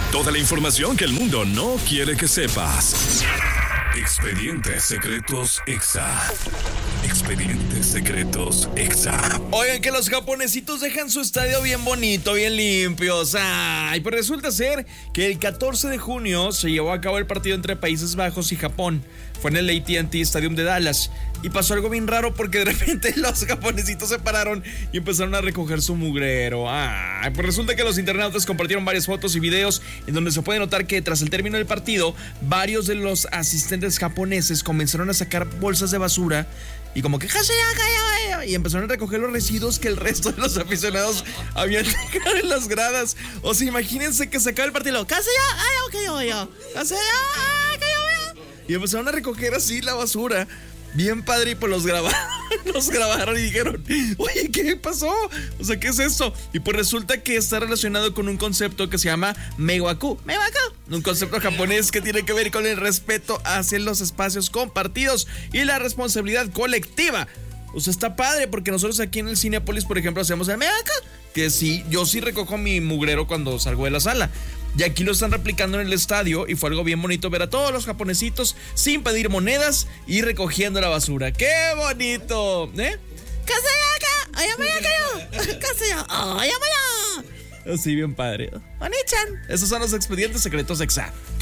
Toda la información que el mundo no quiere que sepas. Expedientes Secretos Exa. Expedientes Secretos Exa. Oigan, que los japonesitos dejan su estadio bien bonito, bien limpios. Ay, pues resulta ser que el 14 de junio se llevó a cabo el partido entre Países Bajos y Japón. Fue en el AT&T Stadium de Dallas. Y pasó algo bien raro porque de repente los japonesitos se pararon y empezaron a recoger su mugrero. Ay, pues resulta que los internautas compartieron varias fotos y videos en donde se puede notar que tras el término del partido, varios de los asistentes japoneses comenzaron a sacar bolsas de basura y como que y empezaron a recoger los residuos que el resto de los aficionados habían dejado en las gradas. O sea, imagínense que se acaba el partido. Y empezaron a recoger así la basura. Bien padre, y pues los grabaron y dijeron, oye, ¿qué pasó? O sea, ¿qué es esto? Y pues resulta que está relacionado con un concepto que se llama Meiwaku. Un concepto japonés que tiene que ver con el respeto hacia los espacios compartidos y la responsabilidad colectiva. O sea, está padre porque nosotros aquí en el Cinépolis, por ejemplo, hacemos el Meiwaku, que sí, yo sí recojo mi mugrero cuando salgo de la sala. Y aquí lo están replicando en el estadio y fue algo bien bonito ver a todos los japonesitos sin pedir monedas y recogiendo la basura. ¡Qué bonito! Así bien padre. Oni-chan. Esos son los expedientes secretos Exa.